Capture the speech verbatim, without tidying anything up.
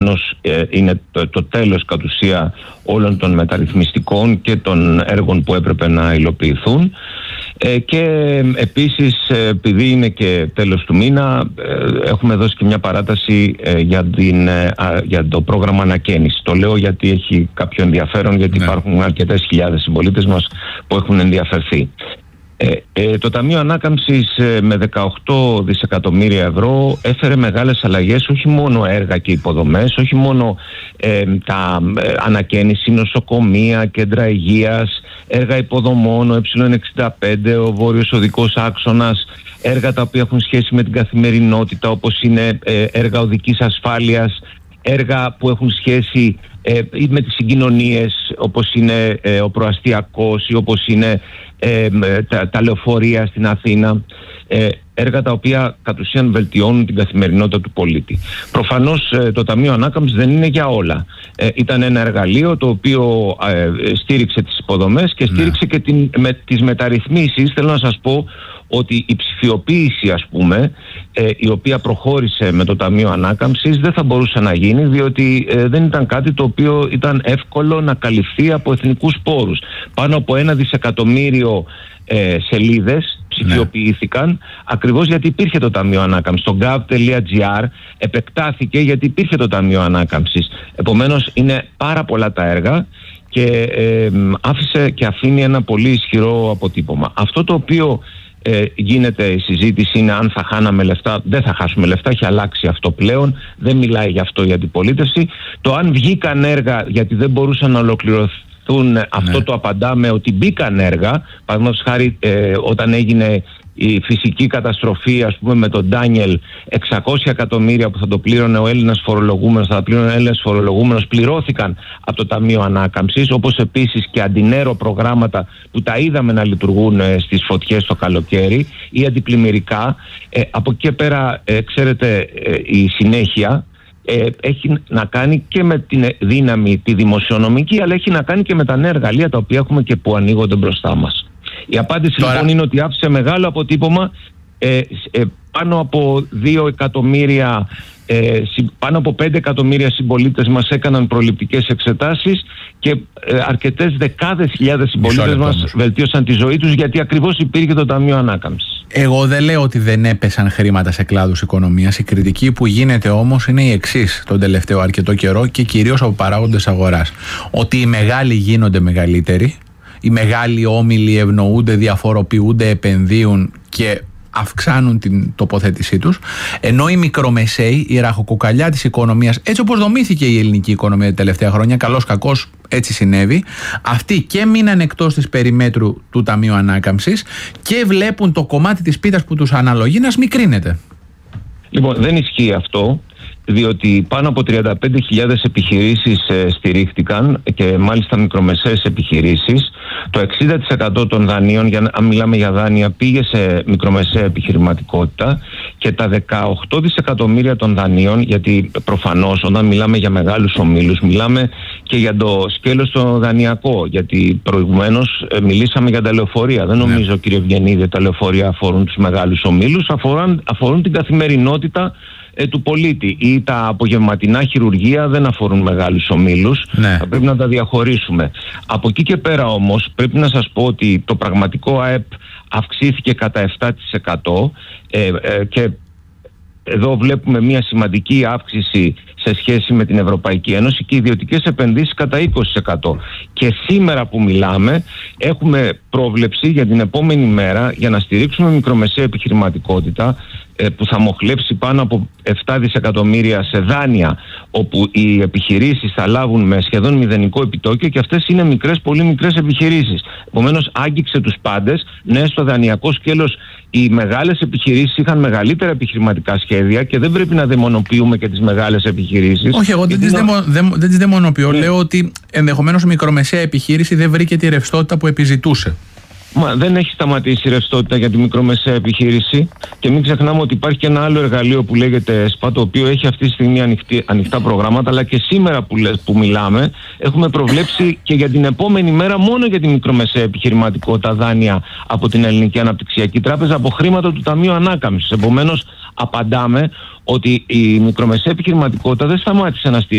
επομένως ε, είναι το, το τέλος κατ' ουσία όλων των μεταρρυθμιστικών και των έργων που έπρεπε να υλοποιηθούν. Ε, και επίσης, επειδή είναι και τέλος του μήνα, ε, έχουμε δώσει και μια παράταση ε, για, την, ε, για το πρόγραμμα ανακαίνιση. Το λέω γιατί έχει κάποιο ενδιαφέρον, γιατί ναι. υπάρχουν αρκετές χιλιάδες συμπολίτες μας που έχουν ενδιαφερθεί. Ε, ε, το Ταμείο Ανάκαμψης ε, με δεκαοκτώ δισεκατομμύρια ευρώ έφερε μεγάλες αλλαγές, όχι μόνο έργα και υποδομές, όχι μόνο ε, τα ε, ανακαίνιση, νοσοκομεία, κέντρα υγείας, έργα υποδομών, ο ε εξήντα πέντε, ο βόρειος οδικός άξονας, έργα τα οποία έχουν σχέση με την καθημερινότητα, όπως είναι ε, έργα οδικής ασφάλειας, έργα που έχουν σχέση ε, με τις συγκοινωνίες, όπως είναι ε, ο προαστιακός ή όπως είναι ε, τα, τα λεωφορεία στην Αθήνα, ε, έργα τα οποία κατ' ουσίαν βελτιώνουν την καθημερινότητα του πολίτη. Προφανώς ε, το Ταμείο Ανάκαμψης δεν είναι για όλα. Ε, ήταν ένα εργαλείο το οποίο ε, στήριξε τις υποδομές και στήριξε ναι. και την, με, τις μεταρρυθμίσεις. Θέλω να σας πω ότι η ψηφιοποίηση, ας πούμε, ε, η οποία προχώρησε με το Ταμείο Ανάκαμψης, δεν θα μπορούσε να γίνει, διότι ε, δεν ήταν κάτι το οποίο ήταν εύκολο να καλυφθεί από εθνικούς πόρους. Πάνω από ένα δισεκατομμύριο ε, σελίδες ψηφιοποιήθηκαν, ναι. ακριβώς γιατί υπήρχε το Ταμείο Ανάκαμψης. Το gov.gr επεκτάθηκε γιατί υπήρχε το Ταμείο Ανάκαμψης. Επομένως, είναι πάρα πολλά τα έργα και ε, άφησε και αφήνει ένα πολύ ισχυρό αποτύπωμα. Αυτό το οποίο Ε, γίνεται η συζήτηση είναι αν θα χάναμε λεφτά. Δεν θα χάσουμε λεφτά, έχει αλλάξει αυτό πλέον, δεν μιλάει γι' αυτό η αντιπολίτευση. Το αν βγήκαν έργα γιατί δεν μπορούσαν να ολοκληρωθούν, ναι. αυτό το απαντάμε ότι μπήκαν έργα. Παραδείγματος χάρη ε, όταν έγινε η φυσική καταστροφή, ας πούμε, με τον Ντάνιελ, εξακόσια εκατομμύρια που θα το πλήρωνε ο Έλληνας φορολογούμενος, θα τα πλήρωνε ο Έλληνας φορολογούμενος, πληρώθηκαν από το Ταμείο Ανάκαμψης, όπως επίσης και αντινέρο προγράμματα που τα είδαμε να λειτουργούν ε, στις φωτιές το καλοκαίρι ή αντιπλημμυρικά. Ε, από εκεί και πέρα, ε, ξέρετε, ε, η συνέχεια ε, έχει να κάνει και με την δύναμη τη δημοσιονομική, αλλά έχει να κάνει και με τα νέα εργαλεία τα οποία έχουμε και που ανοίγονται μπροστά μας. Η απάντηση Τώρα... λοιπόν είναι ότι άφησε μεγάλο αποτύπωμα. ε, ε, πάνω από δύο εκατομμύρια, ε, πάνω από πέντε εκατομμύρια συμπολίτες μας έκαναν προληπτικές εξετάσεις και ε, αρκετές δεκάδες χιλιάδες συμπολίτες μας βελτίωσαν τη ζωή τους γιατί ακριβώς υπήρχε το Ταμείο Ανάκαμψης. Εγώ δεν λέω ότι δεν έπεσαν χρήματα σε κλάδους οικονομίας. Η κριτική που γίνεται όμως είναι η εξής τον τελευταίο αρκετό καιρό και κυρίως από παράγοντες αγοράς. Ότι οι μεγάλοι γίνονται μεγαλύτεροι. Οι μεγάλοι όμιλοι ευνοούνται, διαφοροποιούνται, επενδύουν και αυξάνουν την τοποθέτησή τους, ενώ οι μικρομεσαίοι, η ραχοκοκαλιά της οικονομίας, έτσι όπως δομήθηκε η ελληνική οικονομία τα τελευταία χρόνια, καλώς κακώς έτσι συνέβη, αυτοί και μείναν εκτός της περιμέτρου του Ταμείου Ανάκαμψης και βλέπουν το κομμάτι της πίτας που τους αναλογεί να σμικρύνεται. Λοιπόν, δεν ισχύει αυτό, διότι πάνω από τριάντα πέντε χιλιάδες επιχειρήσεις ε, στηρίχτηκαν και μάλιστα μικρομεσαίες επιχειρήσεις. Το εξήντα τοις εκατό των δανείων, για, αν μιλάμε για δάνεια, πήγε σε μικρομεσαία επιχειρηματικότητα και τα δεκαοκτώ δισεκατομμύρια των δανείων, γιατί προφανώς όταν μιλάμε για μεγάλους ομίλους μιλάμε και για το σκέλος το δανειακό, γιατί προηγουμένως ε, μιλήσαμε για τα λεωφορεία. Δεν νομίζω, κύριε Ευγενίδη, τα λεωφορεία αφορούν τους μεγάλους ομίλους, αφορούν, αφορούν την καθημερινότητα ε, του πολίτη, ή τα απογευματινά χειρουργεία δεν αφορούν μεγάλους ομίλους. Ναι. Θα πρέπει να τα διαχωρίσουμε. Από εκεί και πέρα όμως πρέπει να σας πω ότι το πραγματικό ΑΕΠ αυξήθηκε κατά επτά τοις εκατό ε, ε, και εδώ βλέπουμε μια σημαντική αύξηση σε σχέση με την Ευρωπαϊκή Ένωση και ιδιωτικές επενδύσεις κατά είκοσι τοις εκατό. Και σήμερα που μιλάμε έχουμε πρόβλεψη για την επόμενη μέρα για να στηρίξουμε μικρομεσαία επιχειρηματικότητα που θα μοχλεύσει πάνω από επτά δισεκατομμύρια σε δάνεια, όπου οι επιχειρήσεις θα λάβουν με σχεδόν μηδενικό επιτόκιο και αυτές είναι μικρές, πολύ μικρές επιχειρήσεις. Επομένως άγγιξε τους πάντες. Ναι, στο δανειακό σκέλος οι μεγάλες επιχειρήσεις είχαν μεγαλύτερα επιχειρηματικά σχέδια και δεν πρέπει να δαιμονοποιούμε και τις μεγάλες επιχειρήσεις. Όχι, εγώ δεν τις, δαιμο, δεν, δεν τις δαιμονοποιώ. Ναι. Λέω ότι ενδεχομένως η μικρομεσαία επιχείρηση δεν βρήκε τη ρευστότητα που επιζητούσε. Μα δεν έχει σταματήσει η ρευστότητα για τη μικρομεσαία επιχείρηση και μην ξεχνάμε ότι υπάρχει και ένα άλλο εργαλείο που λέγεται ΕΣΠΑ, το οποίο έχει αυτή τη στιγμή ανοιχτή, ανοιχτά προγράμματα, αλλά και σήμερα που, που μιλάμε έχουμε προβλέψει και για την επόμενη μέρα μόνο για τη μικρομεσαία επιχειρηματικότητα δάνεια από την Ελληνική Αναπτυξιακή Τράπεζα από χρήματα του Ταμείου Ανάκαμψης. Επομένως απαντάμε ότι η μικρομεσαία επιχειρηματικότητα δεν σταμάτησε να στηρίζει